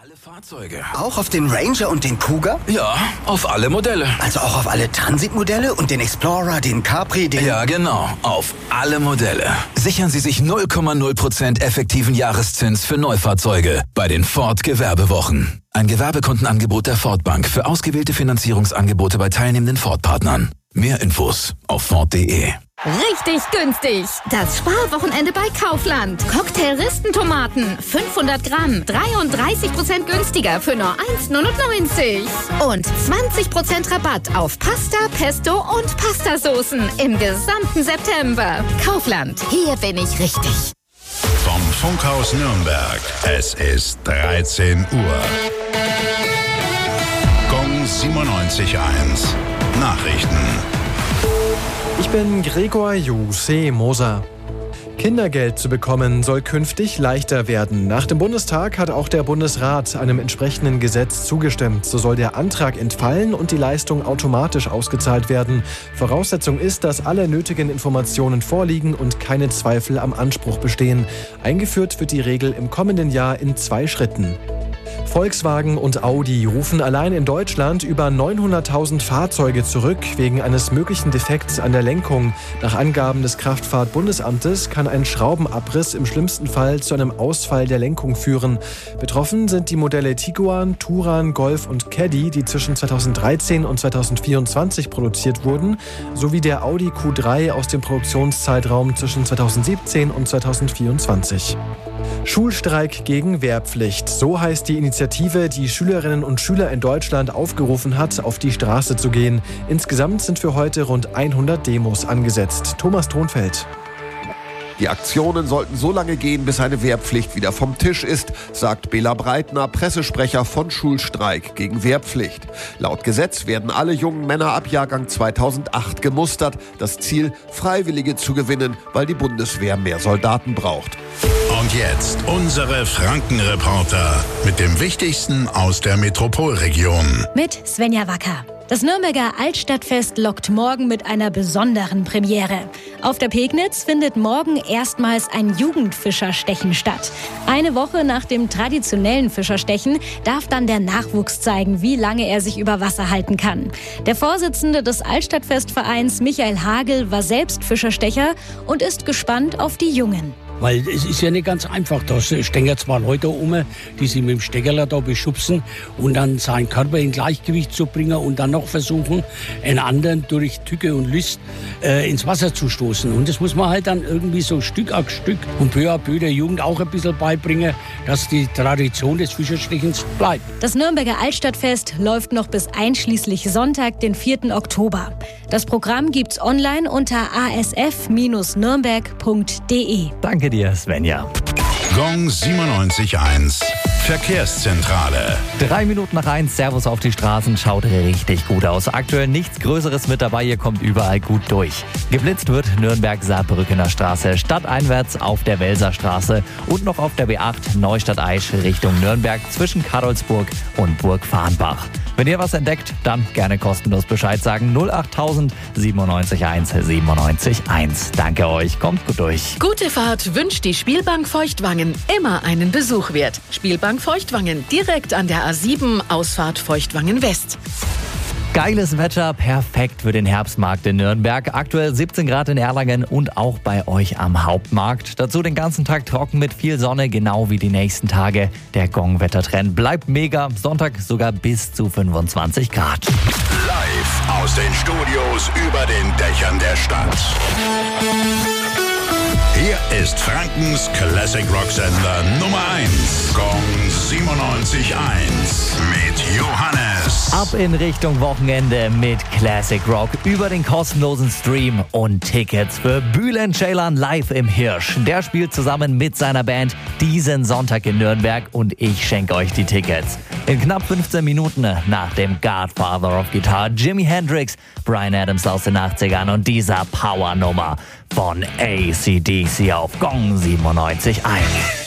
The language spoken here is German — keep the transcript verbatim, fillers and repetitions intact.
Alle Fahrzeuge. Auch auf den Ranger und den Cougar? Ja, auf alle Modelle. Also auch auf alle Transit-Modelle und den Explorer, den Capri, den... Ja, genau. Auf alle Modelle. Sichern Sie sich null Komma null Prozent effektiven Jahreszins für Neufahrzeuge bei den Ford Gewerbewochen. Ein Gewerbekundenangebot der Ford Bank für ausgewählte Finanzierungsangebote bei teilnehmenden Ford-Partnern. Mehr Infos auf Ford punkt de. Richtig günstig. Das Sparwochenende bei Kaufland. Cocktail-Ristentomaten, fünfhundert Gramm, dreiunddreißig Prozent günstiger für nur eins Komma neunundneunzig. Und zwanzig Prozent Rabatt auf Pasta, Pesto und Pastasoßen im gesamten September. Kaufland, hier bin ich richtig. Vom Funkhaus Nürnberg. Es ist dreizehn Uhr. Gong siebenundneunzig Komma eins. Nachrichten. Ich bin Gregor Juse Moser. Kindergeld zu bekommen soll künftig leichter werden. Nach dem Bundestag hat auch der Bundesrat einem entsprechenden Gesetz zugestimmt. So soll der Antrag entfallen und die Leistung automatisch ausgezahlt werden. Voraussetzung ist, dass alle nötigen Informationen vorliegen und keine Zweifel am Anspruch bestehen. Eingeführt wird die Regel im kommenden Jahr in zwei Schritten. Volkswagen und Audi rufen allein in Deutschland über neunhunderttausend Fahrzeuge zurück wegen eines möglichen Defekts an der Lenkung. Nach Angaben des Kraftfahrtbundesamtes kann ein Schraubenabriss im schlimmsten Fall zu einem Ausfall der Lenkung führen. Betroffen sind die Modelle Tiguan, Touran, Golf und Caddy, die zwischen zweitausenddreizehn und zweitausendvierundzwanzig produziert wurden, sowie der Audi Q drei aus dem Produktionszeitraum zwischen zweitausendsiebzehn und zweitausendvierundzwanzig. Schulstreik gegen Wehrpflicht. So heißt die Initiative, die Schülerinnen und Schüler in Deutschland aufgerufen hat, auf die Straße zu gehen. Insgesamt sind für heute rund hundert Demos angesetzt. Thomas Thronfeld. Die Aktionen sollten so lange gehen, bis eine Wehrpflicht wieder vom Tisch ist, sagt Bela Breitner, Pressesprecher von Schulstreik gegen Wehrpflicht. Laut Gesetz werden alle jungen Männer ab Jahrgang zweitausendacht gemustert. Das Ziel, Freiwillige zu gewinnen, weil die Bundeswehr mehr Soldaten braucht. Und jetzt unsere Frankenreporter mit dem Wichtigsten aus der Metropolregion. Mit Svenja Wacker. Das Nürnberger Altstadtfest lockt morgen mit einer besonderen Premiere. Auf der Pegnitz findet morgen erstmals ein Jugendfischerstechen statt. Eine Woche nach dem traditionellen Fischerstechen darf dann der Nachwuchs zeigen, wie lange er sich über Wasser halten kann. Der Vorsitzende des Altstadtfestvereins, Michael Hagel, war selbst Fischerstecher und ist gespannt auf die Jungen. Weil es ist ja nicht ganz einfach. Da stehen ja zwei Leute um, die sich mit dem Steckerler da beschubsen und dann seinen Körper in Gleichgewicht zu bringen und dann noch versuchen, einen anderen durch Tücke und List äh, ins Wasser zu stoßen. Und das muss man halt dann irgendwie so Stück auf Stück und peu à peu der Jugend auch ein bisschen beibringen, dass die Tradition des Fischerstechens bleibt. Das Nürnberger Altstadtfest läuft noch bis einschließlich Sonntag, den vierten Oktober. Das Programm gibt's online unter a s f Bindestrich nürnberg punkt de. Danke dir, Svenja. Gong siebenundneunzig Komma eins. Verkehrszentrale. Drei Minuten nach eins, Servus auf die Straßen, schaut richtig gut aus. Aktuell nichts Größeres mit dabei, ihr kommt überall gut durch. Geblitzt wird Nürnberg-Saarbrückener Straße, stadteinwärts auf der Welserstraße und noch auf der B acht Neustadt-Aisch Richtung Nürnberg zwischen Karolsburg und Burg-Farnbach. Wenn ihr was entdeckt, dann gerne kostenlos Bescheid sagen. null acht tausend siebenundneunzig eins siebenundneunzig eins. Danke euch, kommt gut durch. Gute Fahrt wünscht die Spielbank Feuchtwangen. Immer einen Besuch wert. Spielbank Feuchtwangen, direkt an der A sieben, Ausfahrt Feuchtwangen West. Geiles Wetter, perfekt für den Herbstmarkt in Nürnberg. Aktuell siebzehn Grad in Erlangen und auch bei euch am Hauptmarkt. Dazu den ganzen Tag trocken mit viel Sonne, genau wie die nächsten Tage. Der Gong-Wettertrend bleibt mega. Sonntag sogar bis zu fünfundzwanzig Grad. Live aus den Studios über den Dächern der Stadt. Hier ist Frankens Classic Rock Sender Nummer eins. Gong siebenundneunzig Komma eins mit Johannes. Ab in Richtung Wochenende mit Classic Rock über den kostenlosen Stream und Tickets für Bülent Ceylan live im Hirsch. Der spielt zusammen mit seiner Band diesen Sonntag in Nürnberg und ich schenke euch die Tickets. In knapp fünfzehn Minuten nach dem Godfather of Guitar, Jimi Hendrix, Bryan Adams aus den achtzigern und dieser Power-Nummer von A C D C auf Gong siebenundneunzig Komma eins.